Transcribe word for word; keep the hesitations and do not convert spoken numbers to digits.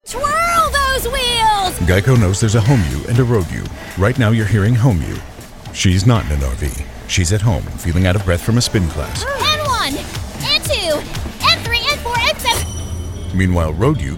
Twirl those wheels! Geico knows there's a home you and a road you. Right now you're hearing home you. She's not in an R V. She's at home, feeling out of breath from a spin class. And one, and two, and three, and four, and seven. Meanwhile, road you